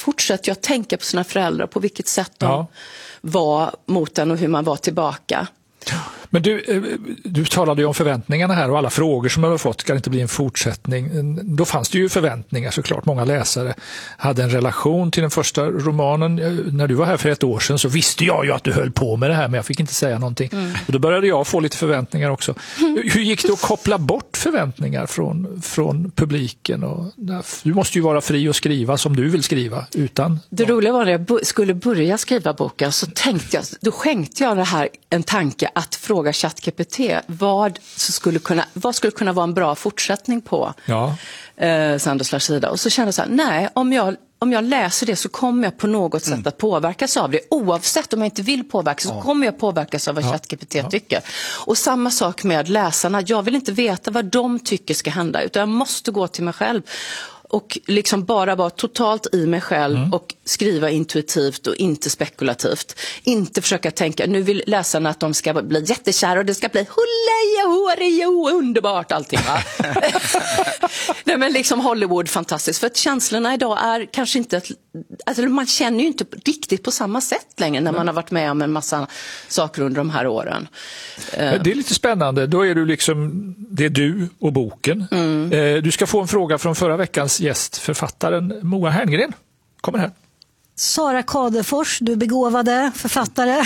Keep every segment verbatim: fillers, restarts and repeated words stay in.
fortsätter jag tänka på sina föräldrar, på vilket sätt de ja. var mot en och hur man var tillbaka. Men du, du talade ju om förväntningarna här och alla frågor som jag har fått, ska det inte bli en fortsättning? Då fanns det ju förväntningar såklart. Många läsare hade en relation till den första romanen. När du var här för ett år sedan så visste jag ju att du höll på med det här, men jag fick inte säga någonting. Mm. Och då började jag få lite förväntningar också. Mm. Hur gick det att koppla bort förväntningar från, från publiken? Och, du måste ju vara fri att skriva som du vill skriva utan... Det roliga var när jag skulle börja skriva boken så tänkte jag, då skänkte jag det här en tanke att fråga ChatGPT vad skulle kunna, vad skulle kunna vara en bra fortsättning på ja. eh, Sanders sida. Och så kände jag så här, nej, om jag, om jag läser det så kommer jag på något sätt mm. att påverkas av det. Oavsett om jag inte vill påverkas så ja. kommer jag påverkas av vad ja. ChatGPT ja. tycker. Och samma sak med läsarna. Jag vill inte veta vad de tycker ska hända, utan jag måste gå till mig själv och liksom bara vara totalt i mig själv mm. och skriva intuitivt och inte spekulativt. Inte försöka tänka, nu vill läsarna att de ska bli jättekära och det ska bli hulleja, håreja, underbart allting va? Nej men liksom Hollywood fantastiskt. För att känslorna idag är kanske inte, ett, alltså man känner ju inte riktigt på samma sätt längre när man har varit med om en massa saker under de här åren. Det är lite spännande, då är du liksom, det är du och boken. Mm. Du ska få en fråga från förra veckans gäst, författaren Moa Herngren. Kommer här. Sara Kadefors, du begåvade författare.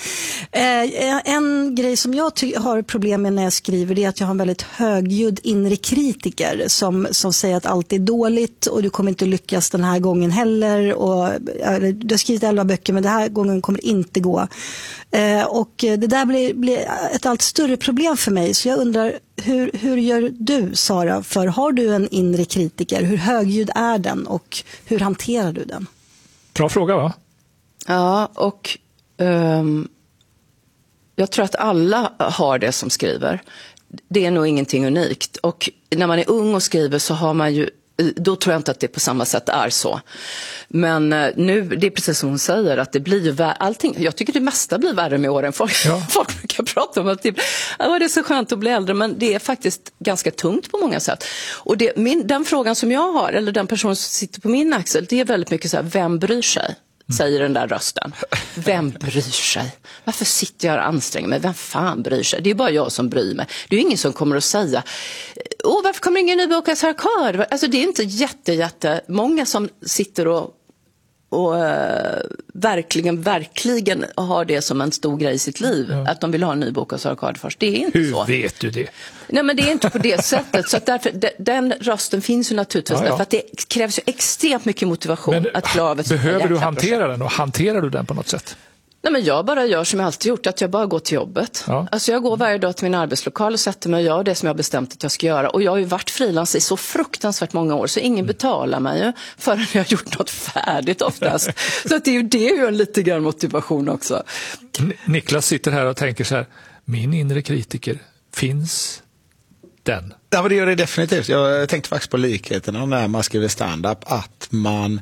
En grej som jag ty- har problem med när jag skriver det är att jag har en väldigt högljudd inre kritiker som, som säger att allt är dåligt och du kommer inte lyckas den här gången heller. Och, du har skrivit elva böcker men den här gången kommer inte gå. Och det där blir, blir ett allt större problem för mig, så jag undrar hur, hur gör du, Sara? För har du en inre kritiker? Hur högljudd är den och hur hanterar du den? Bra fråga va? Ja, och um, jag tror att alla har det som skriver. Det är nog ingenting unikt. Och när man är ung och skriver så har man ju, då tror jag inte att det på samma sätt är så. Men nu, det är precis som hon säger, att det blir ju vär- allting, jag tycker det mesta blir värre med åren. Folk, ja. folk brukar prata om att det, ja, det är så skönt att bli äldre, men det är faktiskt ganska tungt på många sätt. Och det, min, den frågan som jag har, eller den person som sitter på min axel, det är väldigt mycket så här, vem bryr sig? Säger den där rösten. Vem bryr sig? Varför sitter jag och anstränger mig? Vem fan bryr sig? Det är bara jag som bryr mig. Det är ingen som kommer att säga, åh, varför kommer ingen ny bok av Sara Kör? Alltså det är inte jätte, jätte många som sitter och och uh, verkligen, verkligen har det som en stor grej i sitt liv. Ja. Att de vill ha en ny bok av Sara Kadefors. Det är inte Hur så. Hur vet du det? Nej, men det är inte på det sättet. Så att därför, de, den rösten finns ju naturligtvis. Ja, ja. Därför att det krävs ju extremt mycket motivation men, att klara av ett behöver du hantera projekt. Den och hanterar du den på något sätt? Nej, men jag bara gör som jag alltid gjort, att jag bara går till jobbet. Ja. Alltså jag går varje dag till min arbetslokal och sätter mig och gör det som jag har bestämt att jag ska göra. Och jag har ju varit frilans i så fruktansvärt många år så ingen mm. betalar mig ju förrän jag har gjort något färdigt oftast. Så att det är ju det är ju en lite grann motivation också. Niklas sitter här och tänker så här, min inre kritiker, finns den? Ja, men det gör det definitivt. Jag tänkte faktiskt på likheterna när man skriver stand-up, att man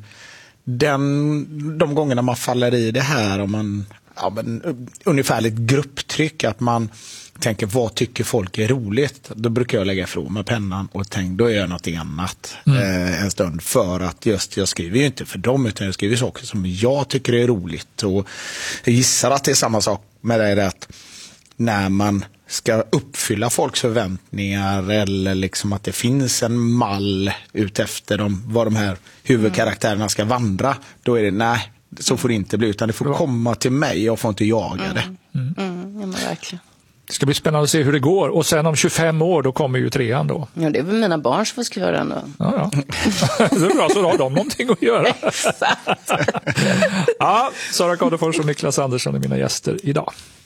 Den, de gångerna man faller i det här och man, ja, men, ungefärligt grupptryck, att man tänker vad tycker folk är roligt, då brukar jag lägga ifrån med pennan och tänka, då gör jag något annat mm. eh, en stund, för att just jag skriver ju inte för dem utan jag skriver saker som jag tycker är roligt. Och jag gissar att det är samma sak med det, att när man ska uppfylla folks förväntningar eller liksom att det finns en mall ut efter dem, vad de här huvudkaraktärerna ska vandra, då är det nej, så får det inte bli, utan det får komma till mig, jag får inte jaga det. Mm. Mm, ja, men verkligen. Det ska bli spännande att se hur det går, och sen om tjugofem år då kommer ju trean då. Ja, det är väl mina barn som får skriva den då. Ja, ja. Det är bra, så har de någonting att göra. Exakt. Ja, Sara Kadefors och Niklas Andersson är mina gäster idag.